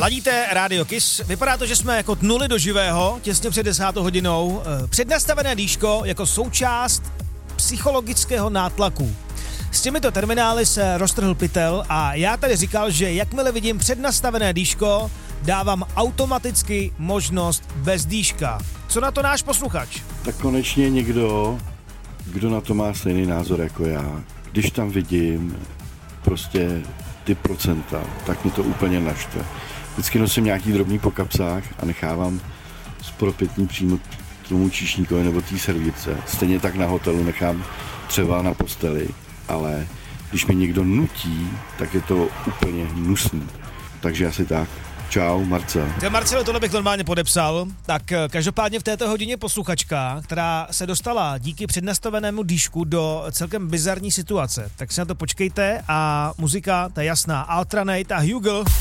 Ladíte Radio Kiss. Vypadá to, že jsme jako tnuli do živého, těsně před 10. hodinou. Přednastavené dýško jako součást psychologického nátlaku. S těmito terminály se roztrhl pytel a já tady říkal, že jakmile vidím přednastavené dýško, dávám automaticky možnost bez dýška. Co na to náš posluchač? Tak konečně někdo, kdo na to má stejný názor jako já. Když tam vidím prostě ty procenta, tak mi to úplně naštve. Vždycky nosím nějaký drobný po kapsách a nechávám spropětní přímo k tomu číšníkovi nebo té servírce. Stejně tak na hotelu nechám třeba na posteli, ale když mi někdo nutí, tak je to úplně hnusný. Takže asi tak. Čau, Marcel. Marcelo, tohle bych normálně podepsal. Tak každopádně v této hodině posluchačka, která se dostala díky přednastavenému dýšku do celkem bizarní situace. Tak si na to počkejte a muzika, ta jasná, Altranate a Hugel.